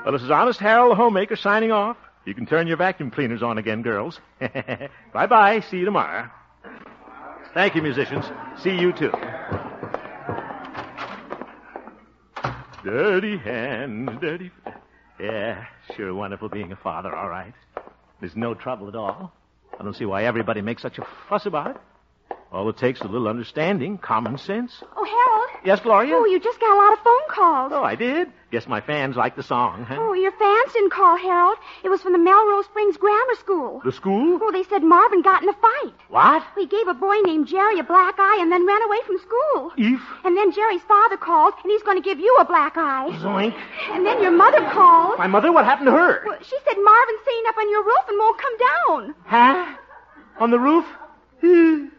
Well, this is Honest Harold, the homemaker, signing off. You can turn your vacuum cleaners on again, girls. Bye-bye. See you tomorrow. Thank you, musicians. See you, too. Dirty hands, dirty... Yeah, sure wonderful being a father, all right. There's no trouble at all. I don't see why everybody makes such a fuss about it. All it takes is a little understanding, common sense. Oh, Harold. Yes, Gloria? Oh, you just got a lot of phone calls. Oh, I did? Guess my fans like the song, huh? Oh, your fans didn't call, Harold. It was from the Melrose Springs Grammar School. The school? Oh, they said Marvin got in a fight. What? He gave a boy named Jerry a black eye and then ran away from school. Eve? And then Jerry's father called, and he's going to give you a black eye. Zoink. And then your mother called. My mother? What happened to her? Well, she said Marvin's sitting up on your roof and won't come down. Huh? On the roof?